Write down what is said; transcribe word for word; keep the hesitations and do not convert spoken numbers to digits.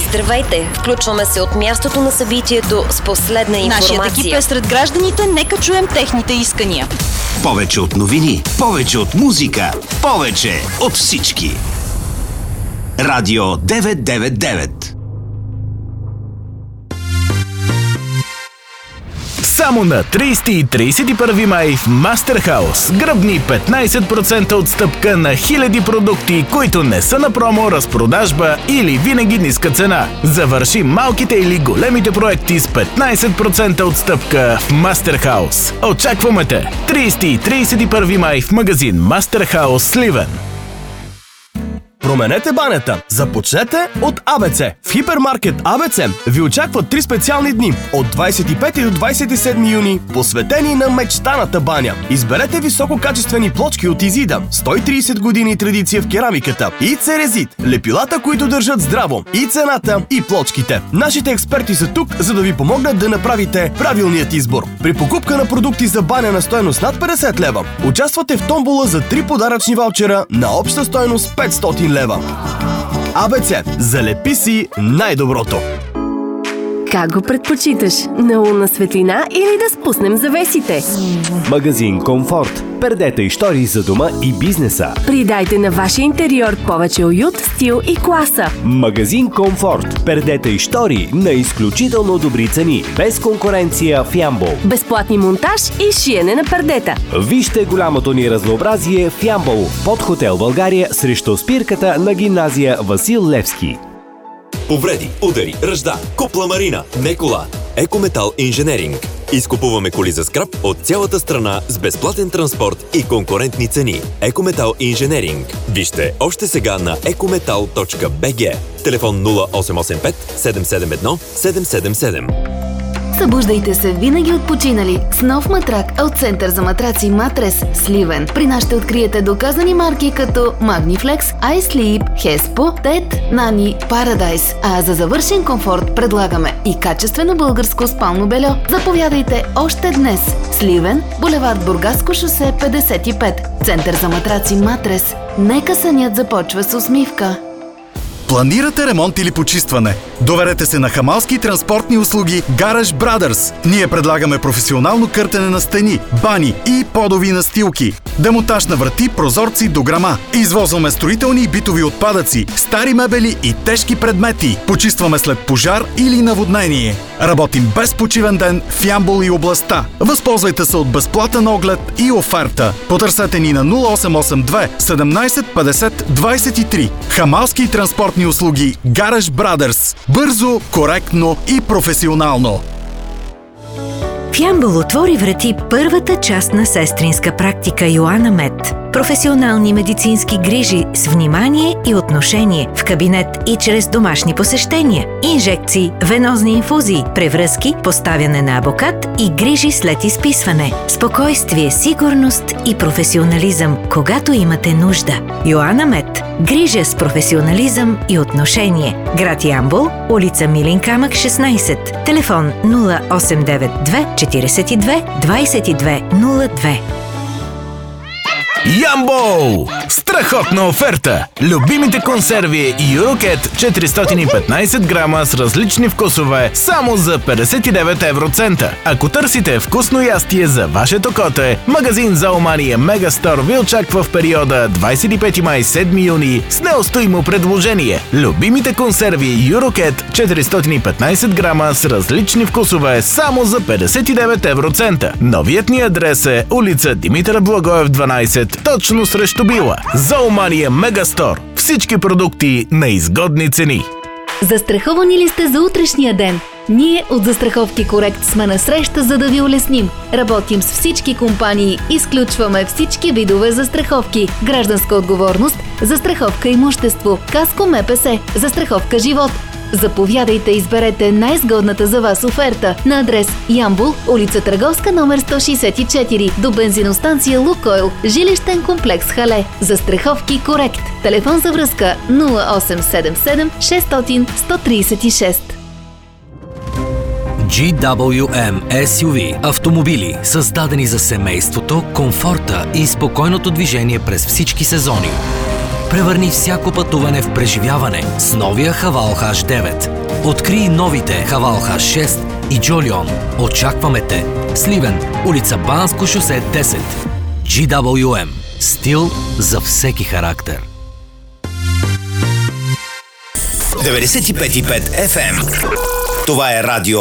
Здравейте! Включваме се от мястото на събитието с последна информация. Нашият екип е сред гражданите, нека чуем техните искания. Повече от новини, повече от музика, повече от всички. Радио деветстотин деветдесет и девет. Само на тридесети и тридесет и първи май в Мастерхаус гръбни петнайсет процента отстъпка на хиляди продукти, които не са на промо, разпродажба или винаги ниска цена. Завърши малките или големите проекти с петнайсет процента отстъпка в Мастерхаус. Очакваме те! тридесети и тридесет и първи май в магазин Мастерхаус Сливен. Променете банята! Започнете от А Б Ц. В хипермаркет А Б Ц ви очакват три специални дни от двайсет и пети до двайсет и седми юни, посветени на мечтаната баня. Изберете висококачествени плочки от Изида, сто и тридесет години традиция в керамиката, и Церезит, лепилата, които държат здраво, и цената, и плочките. Нашите експерти са тук, за да ви помогнат да направите правилният избор. При покупка на продукти за баня на стойност над петдесет лева, участвате в томбола за три подаръчни ваучера на обща стойност петстотин лева. А Б Ц. Залепи си най-доброто! Как го предпочиташ? На лунна светлина или да спуснем завесите? Магазин Комфорт. Пердета и штори за дома и бизнеса. Придайте на вашия интериор повече уют, стил и класа. Магазин Комфорт. Пердета и штори на изключително добри цени. Без конкуренция в Ямбол. Безплатни монтаж и шиене на пердета. Вижте голямото ни разнообразие в Ямбол. Под хотел България срещу спирката на гимназия Васил Левски. Повреди, удари, ръжда, купла марина, не кола. Екометал Инженеринг. Изкупуваме коли за скрап от цялата страна с безплатен транспорт и конкурентни цени. Екометал Инженеринг. Вижте още сега на екометал точка б г. Телефон нула осем осем пет седем седем едно седем седем седем. Събуждайте се винаги отпочинали с нов матрак от Център за матраци Матрес Сливен. При нас ще откриете доказани марки като Magniflex, iSleep, Hespo, Тед, Nani, Paradise. А за завършен комфорт предлагаме и качествено българско спално бельо. Заповядайте още днес. Сливен, булевард Бургаско шосе петдесет и пет. Център за матраци Матрес. Нека сънят започва с усмивка. Планирате ремонт или почистване? Доверете се на хамалски транспортни услуги Garage Brothers. Ние предлагаме професионално къртене на стени, бани и подови настилки. Демонтаж на врати, прозорци, дограма. Извозваме строителни и битови отпадъци, стари мебели и тежки предмети. Почистваме след пожар или наводнение. Работим без почивен ден в Ямбол и областта. Възползвайте се от безплатен оглед и оферта. Потърсете ни на нула осем осем две седемнайсет петдесет двайсет и три. Хамалски транспортни услуги Garage Brothers. Бързо, коректно и професионално. В Ямбол отвори врати първата част на сестринска практика Йоана Мед. Професионални медицински грижи с внимание и отношение в кабинет и чрез домашни посещения, инжекции, венозни инфузии, превръзки, поставяне на абокат и грижи след изписване. Спокойствие, сигурност и професионализъм, когато имате нужда. Йоана Мед. Грижа с професионализъм и отношение. Град Ямбол, улица Милин камък шестнайсет. Телефон нула осем девет две четирийсет и две двайсет и две нула две. Ямбол! Страхотна оферта! Любимите консерви Юрокет четиристотин и петнайсет грама с различни вкусове само за петдесет и девет евроцента. Ако търсите вкусно ястие за вашето коте, магазин Зоомания Мегастор ви очаква в периода двайсет и пети май – седми юни с неустоимо предложение. Любимите консерви Юрокет четиристотин и петнайсет грама с различни вкусове само за петдесет и девет евроцента. Новият ни адрес е улица Димитър Благоев дванайсет, точно срещу Била. Зоомания Мегастор. Всички продукти на изгодни цени. Застраховани ли сте за утрешния ден? Ние от Застраховки Корект сме на среща, за да ви улесним. Работим с всички компании, изключваме всички видове застраховки. Гражданска отговорност, застраховка имущество, каско М П С, застраховка живот. Заповядайте, изберете най-изгодната за вас оферта на адрес Ямбол, улица Търговска, номер сто шейсет и четири, до бензиностанция Лукойл, жилищен комплекс Хале. Застраховки Корект. Телефон за връзка нула осем седем седем шестстотин сто трийсет и шест. Джи Дабъл Ю Ем Ес Ю Ви – автомобили, създадени за семейството, комфорта и спокойното движение през всички сезони. Превърни всяко пътуване в преживяване с новия Хавал Хаш девет. Открий новите Хавал Х шест и Джолион. Очакваме те. Сливен, улица Банско шосе десет. джи дабъл ю ем. Стил за всеки характер. деветдесет и пет и пет еф ем. Това е радио